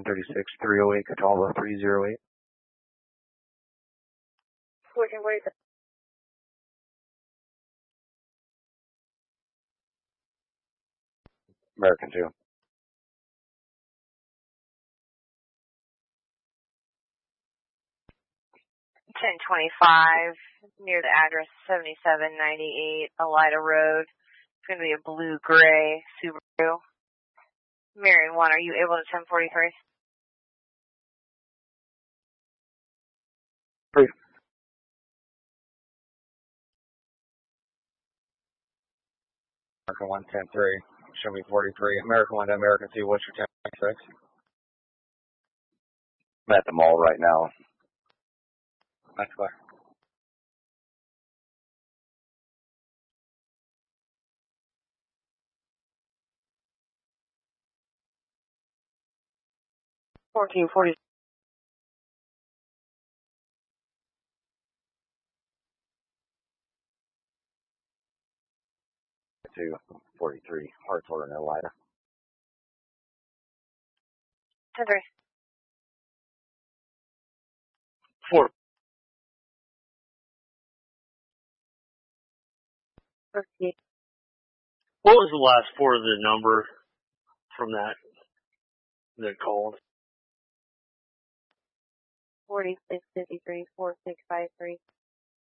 36-308, Catawba 308. 1447. American 2. 1025, near the address 7798 Elida Road. It's going to be a blue-gray Subaru. Marion 1, are you able to 1043? Free. American 1, 10-3. Show me 43. American 1 to American 2, what's your 10-6? I'm at the mall right now. That's clear. $14.40. 43. Hartford and Elida. 10-3. 4. Okay. What was the last 4 of the number from that called? 4653 4653.